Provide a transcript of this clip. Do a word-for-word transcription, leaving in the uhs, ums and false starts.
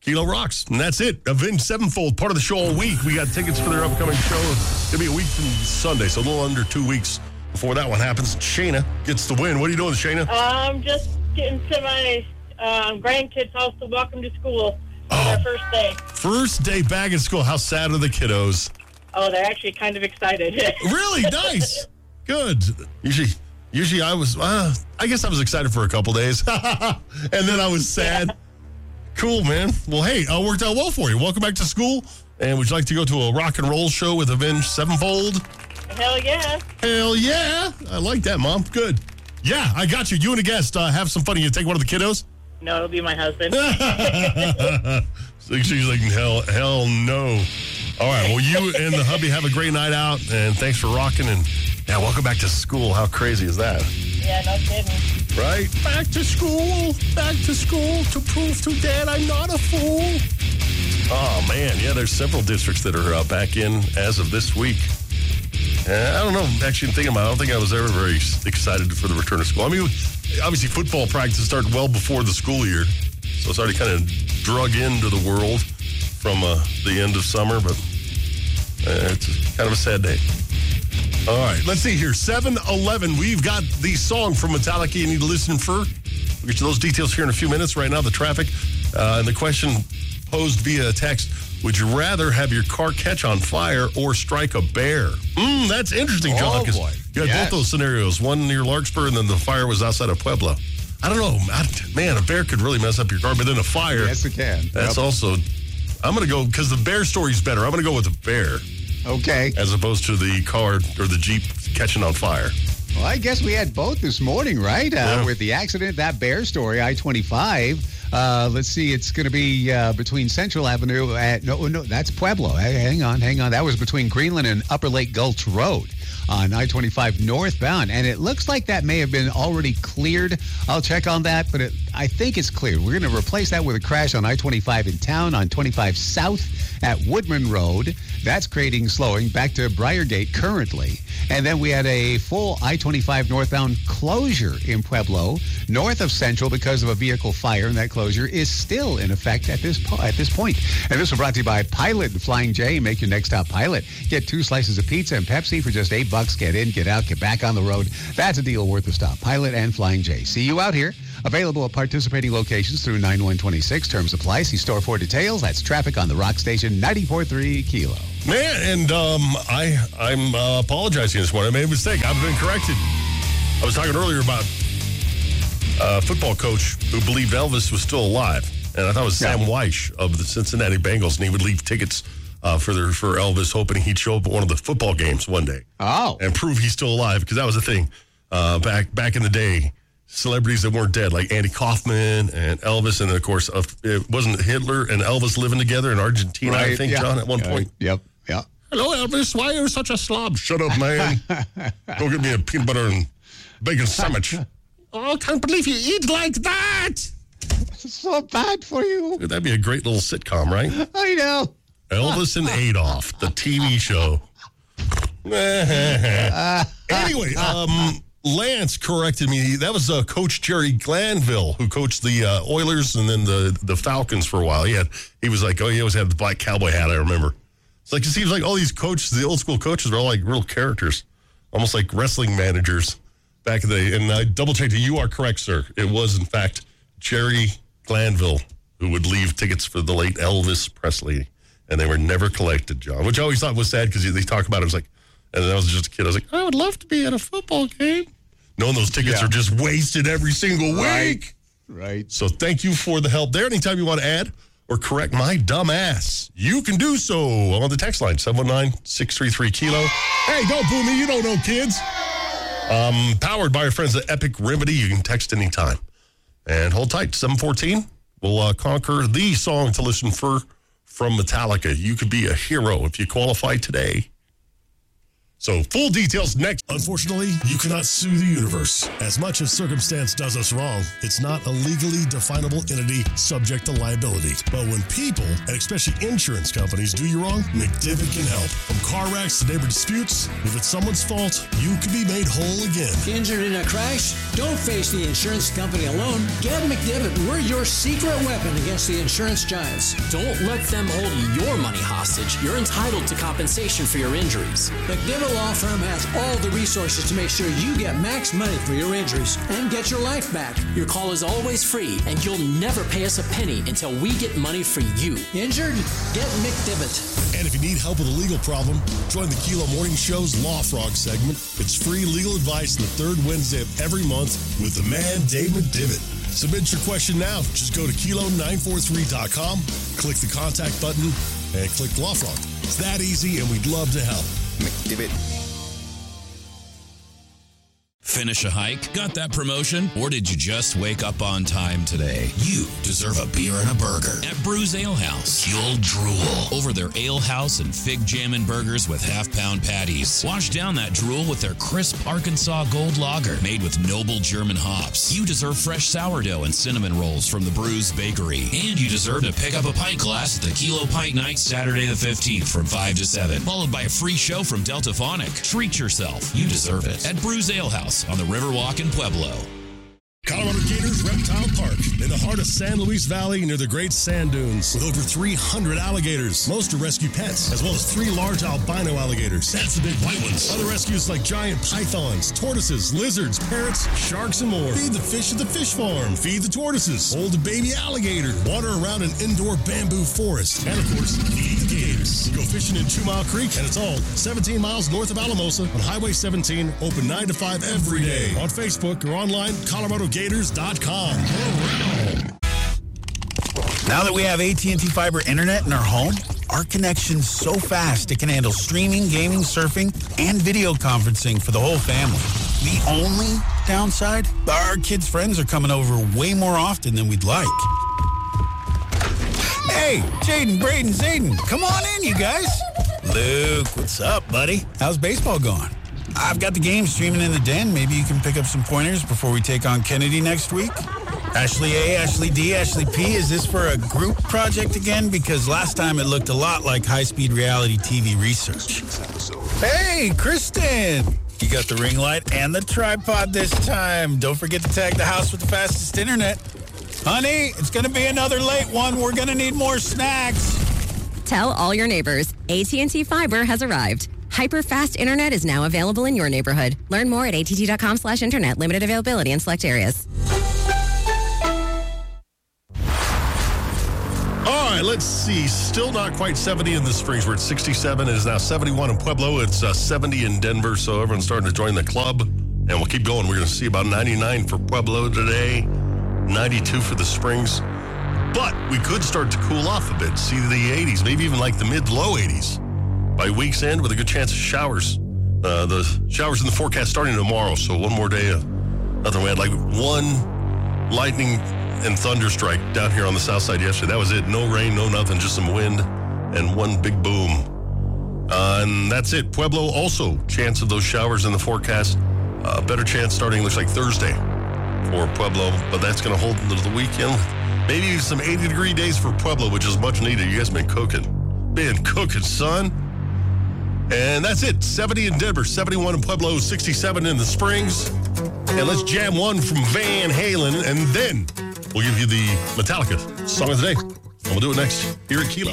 Kilo rocks. And that's it. Avenged Sevenfold, part of the show all week. We got tickets for their upcoming show. It'll be a week from Sunday, so a little under two weeks before that one happens. Shayna gets the win. What are you doing, Shayna? I'm um, just getting to my um, grandkids' house to welcome to school for Oh. their first day. First day back in school. How sad are the kiddos? Oh, they're actually kind of excited. Really? Nice. Good. Usually, usually I was, uh, I guess I was excited for a couple days. And then I was sad. Cool, man. Well, hey, it worked out well for you. Welcome back to school. And would you like to go to a rock and roll show with Avenged Sevenfold? Hell yeah. Hell yeah. I like that, Mom. Good. Yeah, I got you. You and a guest uh, have some fun. You take one of the kiddos? No, it'll be my husband. So she's like, hell, hell no. All right, well, you and the hubby have a great night out, and thanks for rocking. And yeah, welcome back to school. How crazy is that? Yeah, no kidding. Right? Back to school, back to school to prove to Dad I'm not a fool. Oh, man, yeah, there's several districts that are uh, back in as of this week. Uh, I don't know, actually thinking about it, I don't think I was ever very excited for the return of school. I mean, obviously football practice started well before the school year, so it's already kind of drug into the world from uh, the end of summer, but uh, it's kind of a sad day. All right, let's see here. seven eleven, we've got the song from Metallica you need to listen for. We'll get you those details here in a few minutes. Right now, the traffic uh, and the question posed via text, would you rather have your car catch on fire or strike a bear? Mm, that's interesting, John. Oh, boy. You had Yes. both those scenarios, one near Larkspur and then the fire was outside of Pueblo. I don't know. I, man, a bear could really mess up your car, but then a fire. Yes, it can. That's Yep. also, I'm going to go, because the bear story's better. I'm going to go with the bear Okay. as opposed to the car or the Jeep catching on fire. Well, I guess we had both this morning, right? Uh, Yeah. With the accident, that bear story, I twenty-five. Uh, let's see, it's going to be uh, between Central Avenue at, no, no, that's Pueblo. Hey, hang on, hang on. That was between Greenland and Upper Lake Gulch Road on I twenty-five northbound. And it looks like that may have been already cleared. I'll check on that, but it, I think it's cleared. We're going to replace that with a crash on I twenty-five in town on twenty-five South at Woodman Road. That's creating slowing back to Briargate currently. And then we had a full I twenty-five northbound closure in Pueblo, north of Central because of a vehicle fire, and that closure is still in effect at this po- at this point. And this was brought to you by Pilot and Flying J. Make your next stop Pilot. Get two slices of pizza and Pepsi for just eight bucks. Get in, get out, get back on the road. That's a deal worth a stop. Pilot and Flying J. See you out here. Available at participating locations through nine one twenty-six. Terms apply. See store for details. That's traffic on the Rock Station ninety-four point three Kilo. Man, and um, I, I'm uh, apologizing this morning. I made a mistake. I've been corrected. I was talking earlier about a football coach who believed Elvis was still alive. And I thought it was Sam Yeah. Weish of the Cincinnati Bengals, and he would leave tickets uh, for their, for Elvis, hoping he'd show up at one of the football games one day Oh. and prove he's still alive, because that was the thing uh, back back in the day. Celebrities that weren't dead, like Andy Kaufman and Elvis, and of course, uh, it wasn't Hitler and Elvis living together in Argentina, I Right, think, yeah. John, at one Uh, point. Yep, yeah. Hello, Elvis. Why are you such a slob? Shut up, man. Go get me a peanut butter and bacon sandwich. Oh, I can't believe you eat like that. It's so bad for you. That'd be a great little sitcom, right? I know. Elvis and Adolf, the T V show. Anyway, um, Lance corrected me. That was uh, Coach Jerry Glanville, who coached the uh, Oilers and then the, the Falcons for a while. He had he was like, oh, he always had the black cowboy hat, I remember. It's like, it seems like all these coaches, the old school coaches, are all like real characters, almost like wrestling managers back in the day. And I double checked it. You are correct, sir. It was, in fact, Jerry Glanville who would leave tickets for the late Elvis Presley, and they were never collected, John, which I always thought was sad because they talk about it. It was like, and I was just a kid. I was like, I would love to be at a football game. Knowing those tickets Yeah. are just wasted every single Right. week. Right. So thank you for the help there. Anytime you want to add or correct my dumb ass, you can do so on the text line, seven one nine, six three three, Kilo. Hey, don't boo me. You don't know, kids. Um, powered by our friends at Epic Remedy. You can text anytime. And hold tight, seven fourteen. We'll uh, conquer the song to listen for from Metallica. You could be a hero if you qualify today. So full details next. Unfortunately, you cannot sue the universe. As much as circumstance does us wrong, it's not a legally definable entity subject to liability. But when people, and especially insurance companies, do you wrong, McDivitt can help. From car wrecks to neighbor disputes, if it's someone's fault, you can be made whole again. Injured in a crash? Don't face the insurance company alone. Get McDivitt. We're your secret weapon against the insurance giants. Don't let them hold your money hostage. You're entitled to compensation for your injuries. McDivitt Law Firm has all the resources to make sure you get max money for your injuries and get your life back. Your call is always free, and you'll never pay us a penny until we get money for you. Injured? Get McDivitt. And if you need help with a legal problem, join the Kilo Morning Show's Law Frog segment. It's free legal advice the third Wednesday of every month with the man, Dave McDivitt. Submit your question now. Just go to kilo nine four three dot com, click the contact button, and click Law Frog. It's that easy, and we'd love to help. McDivitt. Finish a hike? Got that promotion? Or did you just wake up on time today? You deserve a beer and a burger at Brews Ale House. You'll drool over their Ale House and Fig Jammin' burgers with half-pound patties. Wash down that drool with their crisp Arkansas Gold Lager made with noble German hops. You deserve fresh sourdough and cinnamon rolls from the Brews Bakery. And you deserve to pick up a pint glass at the Kilo Pint Night Saturday the fifteenth from five to seven, followed by a free show from Deltaphonic. Treat yourself. You deserve it at Brews Ale House on the Riverwalk in Pueblo. Colorado Gators Reptile Park, in the heart of San Luis Valley near the Great Sand Dunes, with over three hundred alligators. Most are rescue pets, as well as three large albino alligators. That's the big white ones. Other rescues like giant pythons, tortoises, lizards, parrots, sharks, and more. Feed the fish at the fish farm. Feed the tortoises. Hold a baby alligator. Water around an indoor bamboo forest. And, of course, feed the gators. Go fishing in Two Mile Creek, and it's all seventeen miles north of Alamosa on Highway seventeen, open nine to five every day. On Facebook or online, Colorado Gators dot com. Now that we have A T and T Fiber Internet in our home, our connection's so fast it can handle streaming, gaming, surfing, and video conferencing for the whole family. The only downside? Our kids' friends are coming over way more often than we'd like. Hey, Jaden, Braden, Zayden, come on in, you guys. Luke, what's up, buddy? How's baseball going? I've got the game streaming in the den. Maybe you can pick up some pointers before we take on Kennedy next week. Ashley A, Ashley D, Ashley P, is this for a group project again? Because last time it looked a lot like high-speed reality T V research. Hey, Kristen! You got the ring light and the tripod this time. Don't forget to tag the house with the fastest internet. Honey, it's going to be another late one. We're going to need more snacks. Tell all your neighbors, A T and T Fiber has arrived. Hyper-fast internet is now available in your neighborhood. Learn more at att.com slash internet. Limited availability in select areas. All right, let's see. Still not quite seventy in the Springs. We're at sixty-seven. It is now seventy-one in Pueblo. It's uh, seventy in Denver, so everyone's starting to join the club. And we'll keep going. We're going to see about ninety-nine for Pueblo today, ninety-two for the Springs. But we could start to cool off a bit, see the eighties, maybe even like the mid-low eighties. By week's end, with a good chance of showers. Uh, the showers in the forecast starting tomorrow, so one more day of nothing. We had like one lightning and thunder strike down here on the south side yesterday. That was it. No rain, no nothing, just some wind and one big boom. Uh, and that's it. Pueblo also, chance of those showers in the forecast. Uh, better chance starting, looks like Thursday for Pueblo, but that's going to hold into the weekend. Maybe some eighty-degree days for Pueblo, which is much needed. You guys been cooking. Been cooking, son. And that's it. seventy in Denver, seventy-one in Pueblo, sixty-seven in the Springs. And let's jam one from Van Halen, and then we'll give you the Metallica song of the day. And we'll do it next here at Kilo.